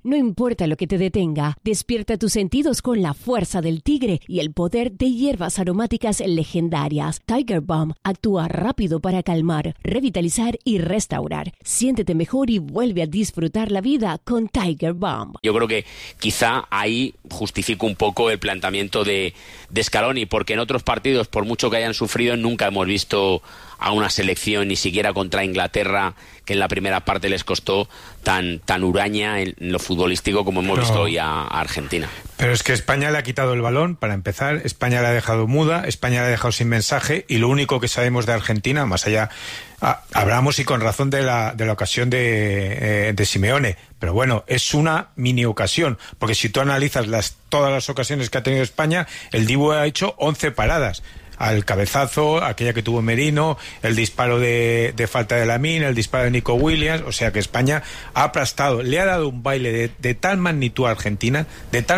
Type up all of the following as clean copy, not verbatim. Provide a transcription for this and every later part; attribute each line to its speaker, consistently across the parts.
Speaker 1: No importa lo que te detenga, despierta tus sentidos con la fuerza del tigre y el poder de hierbas aromáticas legendarias. Tiger Balm actúa rápido para calmar, revitalizar y restaurar. Siéntete mejor y vuelve a disfrutar la vida con Tiger Balm.
Speaker 2: Yo creo que quizá ahí justifico un poco el planteamiento de Scaloni, porque en otros partidos, por mucho que hayan sufrido, nunca hemos visto a una selección, ni siquiera contra Inglaterra, que en la primera parte les costó tan huraña en lo futbolístico como hemos visto hoy a Argentina.
Speaker 3: Pero es que España le ha quitado el balón, para empezar, España le ha dejado muda, España le ha dejado sin mensaje, y lo único que sabemos de Argentina, más allá, hablamos y con razón de la ocasión de Simeone, pero bueno, es una mini ocasión, porque si tú analizas todas las ocasiones que ha tenido España, el Dibu ha hecho 11 paradas. Al cabezazo, aquella que tuvo Merino, el disparo de falta de Lamine, el disparo de Nico Williams, o sea que España ha aplastado, le ha dado un baile de tal magnitud a Argentina,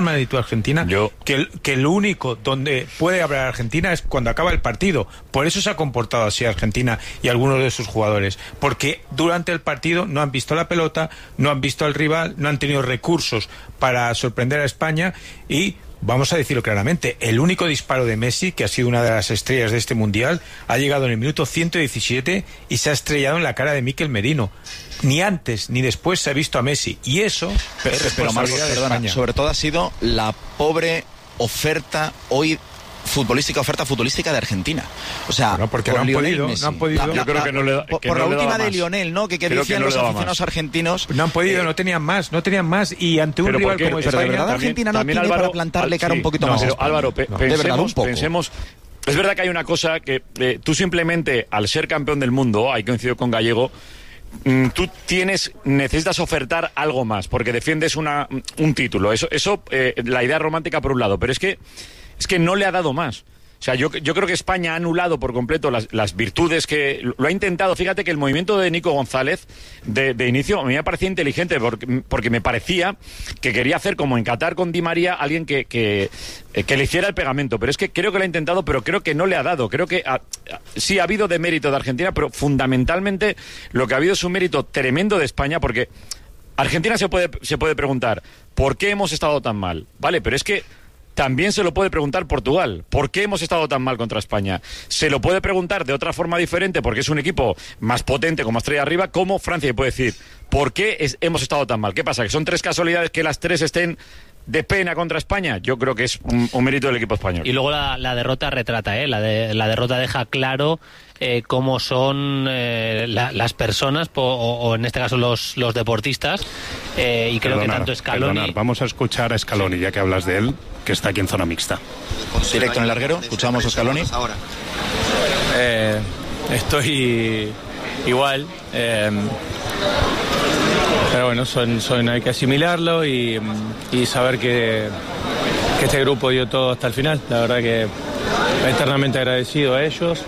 Speaker 3: que lo único donde puede hablar Argentina es cuando acaba el partido. Por eso se ha comportado así Argentina y algunos de sus jugadores, porque durante el partido no han visto la pelota, no han visto al rival, no han tenido recursos para sorprender a España y... Vamos a decirlo claramente, el único disparo de Messi, que ha sido una de las estrellas de este Mundial, ha llegado en el minuto 117 y se ha estrellado en la cara de Mikel Merino. Ni antes ni después se ha visto a Messi. Y eso es responsabilidad de España.
Speaker 4: Sobre todo ha sido la pobre oferta futbolística de Argentina. O sea,
Speaker 3: bueno, porque no han podido.
Speaker 5: Yo creo que no le da.
Speaker 4: Por la última de Lionel, ¿no? Que decían los aficionados argentinos.
Speaker 3: No han podido, no tenían más. Y ante un rival como España.
Speaker 4: Pero de verdad Argentina no tiene para plantarle cara un poquito más.
Speaker 5: Pero Álvaro, pensemos. Es verdad que hay una cosa que tú simplemente, al ser campeón del mundo, ahí coincido con Gallego, tú necesitas ofertar algo más, porque defiendes un título. Eso la idea romántica por un lado, pero es que no le ha dado más. O sea, yo creo que España ha anulado por completo las virtudes que... Lo ha intentado. Fíjate que el movimiento de Nico González de inicio a mí me parecía inteligente porque me parecía que quería hacer como en Qatar con Di María alguien que le hiciera el pegamento. Pero es que creo que lo ha intentado, pero creo que no le ha dado. Creo que sí ha habido de mérito de Argentina, pero fundamentalmente lo que ha habido es un mérito tremendo de España, porque Argentina se puede preguntar ¿por qué hemos estado tan mal? Vale, pero es que también se lo puede preguntar Portugal. ¿Por qué hemos estado tan mal contra España? Se lo puede preguntar de otra forma diferente, porque es un equipo más potente, como estrella arriba, como Francia. Y puede decir, ¿por qué hemos estado tan mal? ¿Qué pasa? ¿Que son tres casualidades que las tres estén de pena contra España? Yo creo que es un mérito del equipo español.
Speaker 6: Y luego la derrota retrata, la derrota deja claro cómo son las personas, o en este caso los deportistas, y creo que tanto Scaloni...
Speaker 7: Vamos a escuchar a Scaloni, ya que hablas de él, que está aquí en zona mixta.
Speaker 4: Directo en el larguero, escuchamos a Scaloni.
Speaker 8: Estoy igual, pero bueno, hay que asimilarlo y saber que este grupo dio todo hasta el final. La verdad que eternamente agradecido a ellos.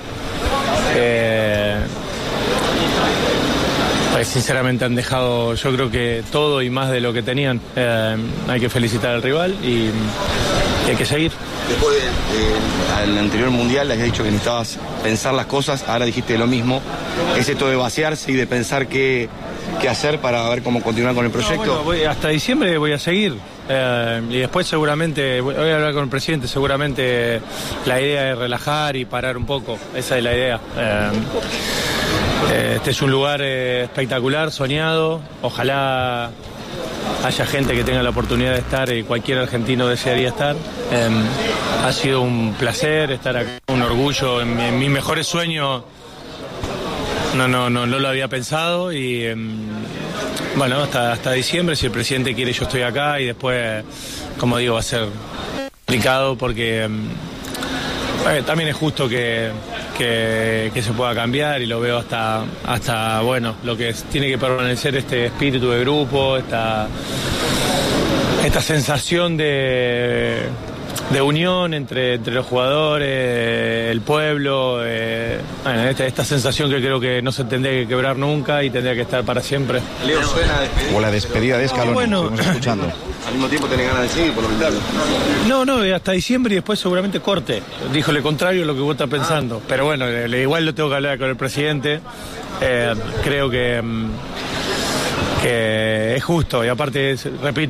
Speaker 8: Sinceramente han dejado, yo creo que todo y más de lo que tenían. Hay que felicitar al rival y hay que seguir.
Speaker 9: Después del anterior mundial le habías dicho que necesitabas pensar las cosas, ahora dijiste lo mismo. ¿Es esto de vaciarse y de pensar qué hacer para ver cómo continuar con el proyecto?
Speaker 8: Bueno, hasta diciembre voy a seguir. Y después seguramente voy a hablar con el presidente. Seguramente la idea es relajar y parar un poco. Esa es la idea. Este es un lugar espectacular, soñado. Ojalá haya gente que tenga la oportunidad de estar, y cualquier argentino desearía estar. Ha sido un placer estar acá, un orgullo. En mis mejores sueños no lo había pensado y bueno, hasta diciembre, si el presidente quiere, yo estoy acá, y después, como digo, va a ser complicado porque también es justo que se pueda cambiar, y lo veo hasta bueno, lo que tiene que permanecer este espíritu de grupo, esta sensación de unión entre los jugadores, el pueblo, bueno, esta sensación que creo que no se tendría que quebrar nunca y tendría que estar para siempre.
Speaker 9: Leo, suena
Speaker 4: o la despedida de Scaloni,
Speaker 8: bueno,
Speaker 4: estamos escuchando.
Speaker 9: Al mismo tiempo tenés ganas de seguir, por lo menos.
Speaker 8: No, hasta diciembre, y después seguramente corte. Dijo lo contrario a lo que vos estás pensando. Pero bueno, igual lo tengo que hablar con el presidente. Creo que es justo, y aparte, repito,